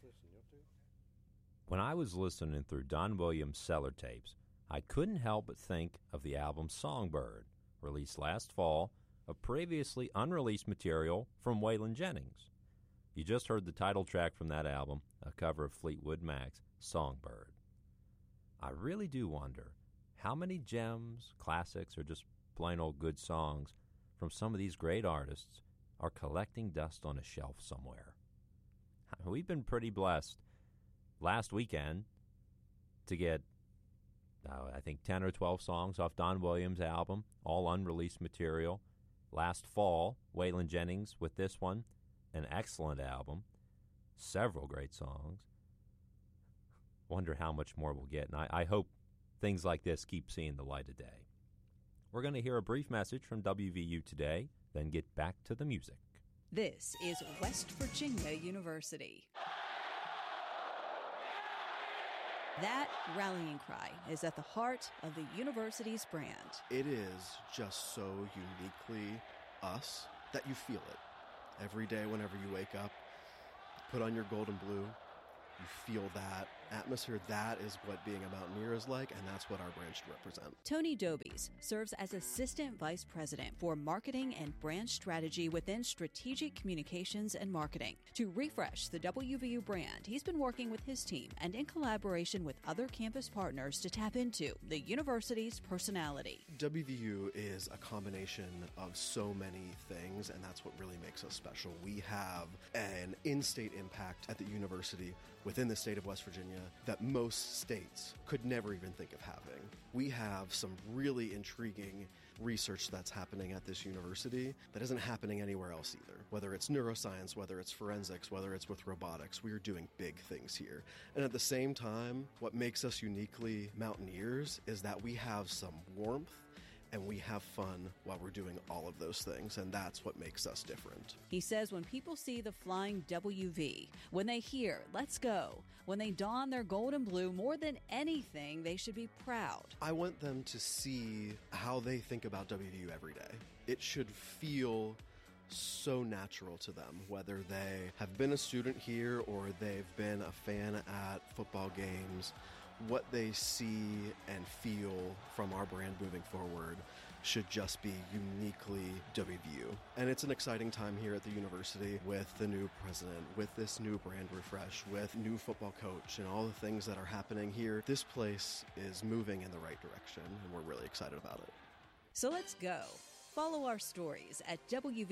When I was listening through Don Williams' Cellar tapes, I couldn't help but think of the album Songbird, released last fall, of previously unreleased material from Waylon Jennings. You just heard the title track from that album, a cover of Fleetwood Mac's Songbird. I really do wonder how many gems, classics, or just plain old good songs from some of these great artists are collecting dust on a shelf somewhere. We've been pretty blessed last weekend to get, I think, 10 or 12 songs off Don Williams' album, all unreleased material. Last fall, Waylon Jennings with this one, an excellent album, several great songs. Wonder how much more we'll get, and I hope things like this keep seeing the light of day. We're going to hear a brief message from WVU Today, then get back to the music. This is West Virginia University. That rallying cry is at the heart of the university's brand. It is just so uniquely us that you feel it. Every day whenever you wake up, put on your gold and blue, you feel that atmosphere. That is what being a Mountaineer is like, and that's what our brand should represent. Tony Dobies serves as Assistant Vice President for Marketing and Brand Strategy within Strategic Communications and Marketing. To refresh the WVU brand, he's been working with his team and in collaboration with other campus partners to tap into the university's personality. WVU is a combination of so many things, and that's what really makes us special. We have an in-state impact at the university within the state of West Virginia that most states could never even think of having. We have some really intriguing research that's happening at this university that isn't happening anywhere else either. Whether it's neuroscience, whether it's forensics, whether it's with robotics, we are doing big things here. And at the same time, what makes us uniquely Mountaineers is that we have some warmth and we have fun while we're doing all of those things, and that's what makes us different. He says when people see the flying WV, when they hear, let's go, when they don their gold and blue, more than anything, they should be proud. I want them to see how they think about WVU every day. It should feel so natural to them, whether they have been a student here or they've been a fan at football games. What they see and feel from our brand moving forward should just be uniquely WVU. And it's an exciting time here at the university with the new president, with this new brand refresh, with new football coach, and all the things that are happening here. This place is moving in the right direction, and we're really excited about it. So let's go. Follow our stories at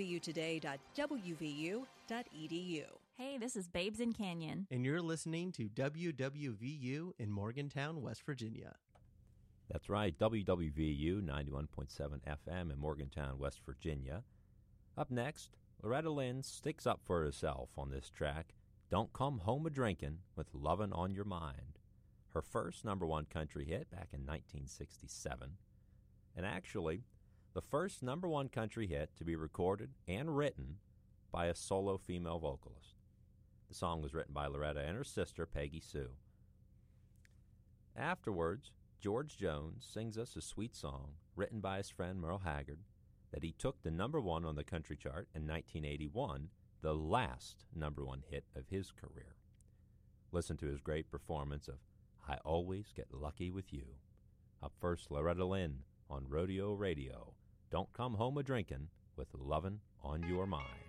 wvutoday.wvu.edu. Hey, this is Babes in Canyon. And you're listening to WWVU in Morgantown, West Virginia. That's right, WWVU 91.7 FM in Morgantown, West Virginia. Up next, Loretta Lynn sticks up for herself on this track, Don't Come Home A-Drinkin' with Lovin' on Your Mind. Her first #1 country hit back in 1967. And actually, the first #1 country hit to be recorded and written by a solo female vocalist. The song was written by Loretta and her sister, Peggy Sue. Afterwards, George Jones sings us a sweet song written by his friend Merle Haggard that he took to #1 on the country chart in 1981, the last #1 hit of his career. Listen to his great performance of I Always Get Lucky With You. Up first, Loretta Lynn on Rodeo Radio. Don't Come Home A-Drinkin' with Lovin' on Your Mind.